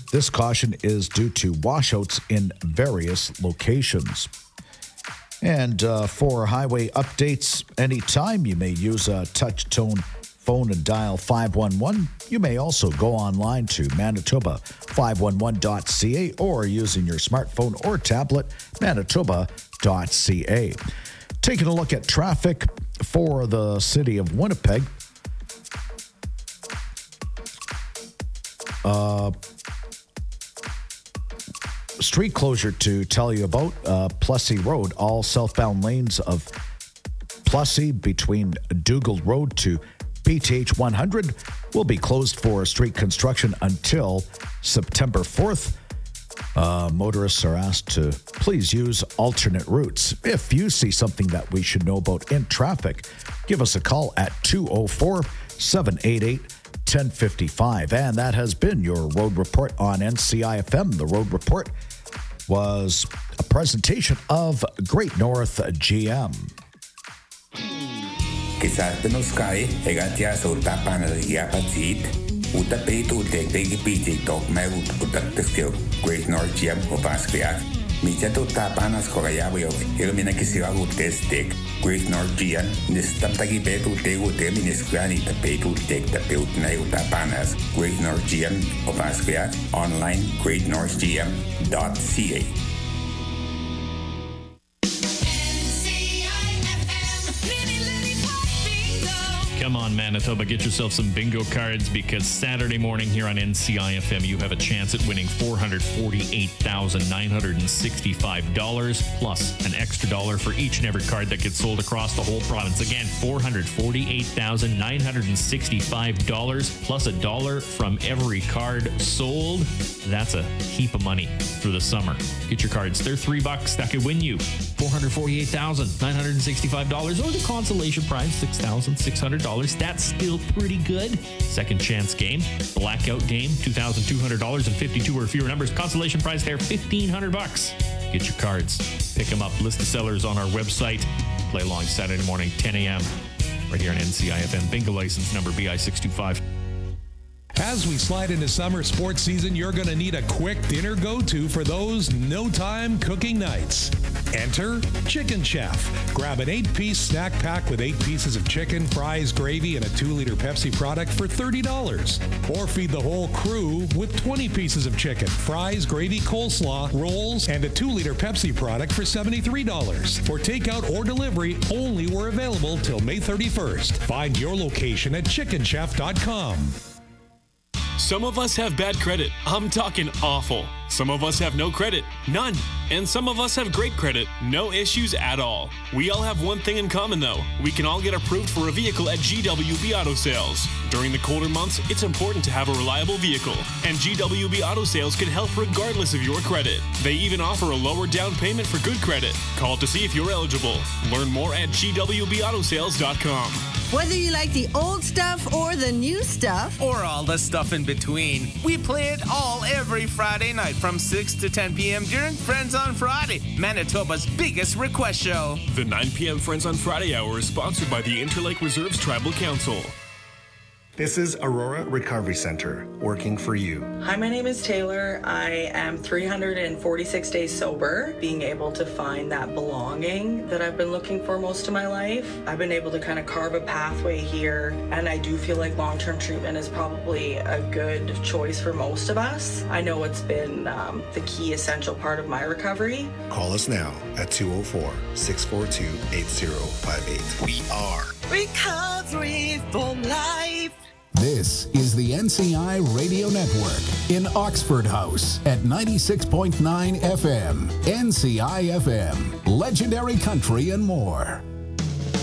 This caution is due to washouts in various locations. And for highway updates, anytime you may use a touch-tone phone and dial 511. You may also go online to manitoba511.ca or using your smartphone or tablet, manitoba.ca. Taking a look at traffic for the city of Winnipeg. Street closure to tell you about Plessy Road. All southbound lanes of Plessy between Dougal Road to PTH 100 will be closed for street construction until September 4th. Motorists are asked to please use alternate routes. If you see something that we should know about in traffic, give us a call at 204-788-1055. And that has been your Road Report on NCIFM. The Road Report was a presentation of Great North GM. Kisartano Sky, Egatia Sultapana Yapatsit, Utapetu Teki Piti Tok Meut Utaktiskil, Great North GM Opaskiat, Michato Tapanas Korayabio, Ilmina Kisiagu Testek, Great North GM, Nistantaki Petu Tegu Teminiskrani, the Petu Tek the Piltneu Tapanas, Great North GM Opaskiat, online greatnorthgm.ca. Come on, Manitoba, get yourself some bingo cards because Saturday morning here on NCIFM, you have a chance at winning $448,965 plus an extra dollar for each and every card that gets sold across the whole province. Again, $448,965 plus a dollar from every card sold. That's a heap of money for the summer. Get your cards. They're $3. That could win you $448,965 or the consolation prize, $6,600. That's still pretty good. Second chance game, blackout game, $2,200 and 52 or fewer numbers. Consolation prize there, $1,500. Get your cards. Pick them up. List of sellers on our website. Play along Saturday morning, 10 a.m. right here on NCIFM. Bingo license number BI625. As we slide into summer sports season, you're going to need a quick dinner go-to for those no-time cooking nights. Enter Chicken Chef. Grab an 8-piece snack pack with 8 pieces of chicken, fries, gravy, and a 2-liter Pepsi product for $30. Or feed the whole crew with 20 pieces of chicken, fries, gravy, coleslaw, rolls, and a 2-liter Pepsi product for $73. For takeout or delivery, only were available till May 31st. Find your location at chickenchef.com. Some of us have bad credit. I'm talking awful. Some of us have no credit, none. And some of us have great credit, no issues at all. We all have one thing in common though. We can all get approved for a vehicle at GWB Auto Sales. During the colder months, it's important to have a reliable vehicle. And GWB Auto Sales can help regardless of your credit. They even offer a lower down payment for good credit. Call to see if you're eligible. Learn more at gwbautosales.com. Whether you like the old stuff or the new stuff, or all the stuff in between, we play it all every Friday night from 6 to 10 p.m. during Friends on Friday, Manitoba's biggest request show. The 9 p.m. Friends on Friday hour is sponsored by the Interlake Reserves Tribal Council. This is Aurora Recovery Center, working for you. Hi, my name is Taylor. I am 346 days sober, being able to find that belonging that I've been looking for most of my life. I've been able to kind of carve a pathway here, and I do feel like long-term treatment is probably a good choice for most of us. I know it's been the key essential part of my recovery. Call us now at 204-642-8058. We are Recovery for Life. This is the NCI Radio Network in Oxford House at 96.9 FM. NCI FM, legendary country and more.